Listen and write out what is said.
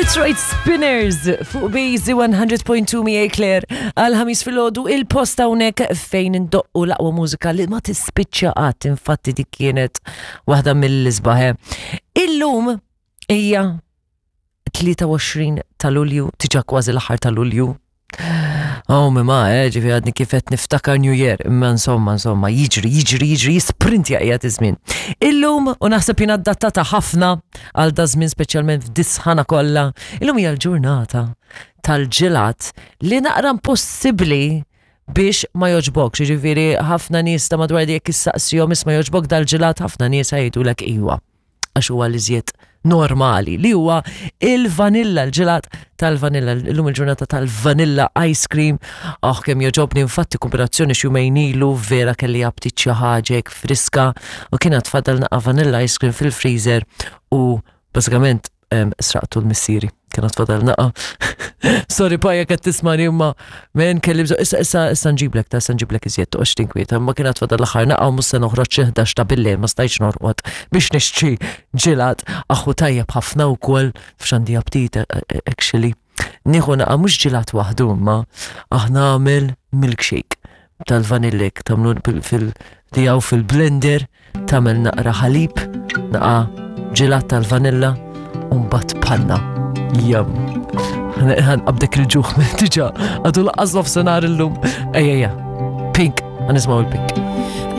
Detroit Spinners fuq Base 100.2 miegħi Claire għal-ħamis fil-ħodu il-posta hawnhekk fejn indoqqu l-aqwa mużika li ma tispiċċa qatt, infatti dik kienet waħda mill-isbaħ. Illum hija 23 ta' Lulju, tiġa kważi l-aħħar ta' Lulju. Ġifi għadni kifet niftakar New Year, imma insomma, jiġri, jisprint jaqjat iż-żmien. Illum, u naħseb jina d-dattata ħafna għal da żmien speċjalment f'disħana kollha, illum hija l-ġurnata tal-ġelat li naqra impossibbli biex ma joġbokx, ġifieri ħafna nies ta' madwar dik issaqsihom isma' joġbok dal-ġelat, ħafna nies jgħidulek iwa, għax huwa l-iżjed normali li huwa il-vanilla, l-ġelat tal-vanilla, l-lum il-ġurnata tal-vanilla ice cream. Kemm joġobni infatti kombinazzjoni xjumejn ilu vera kelli jabtit xi ħaġek friska u kienet tfaddal naqa' vanilla ice cream fil-freezer u bażikament sraqtu l-missieri. Kienet tfaddal naqa'. Sorry pajja qed tismani imma men kelli issa nġiblek iżjed toqgħodx tinkwiet, imma kienet tfaddal l-aħħar naqa' u mhux se noħroġ xi 11 ta' billejl ma stajtx norqod biex nixtri ġilat aħu tajjeb ħafna wkoll f'x'għandi aptit actually. Nieħu naqa' mhux ġilat waħdu imma aħna nagħmel milkshake tal-vanillik tagħmlu tiegħu fil-blender, tagħmel naqra ħalib, naqa' ġilat tal-vanilla u mbagħad panna. Jam. Għabdek il-ġuħ tiġa għadu laqqas nofsenar illum. Ejja, Pink, għanismaw il-Pink.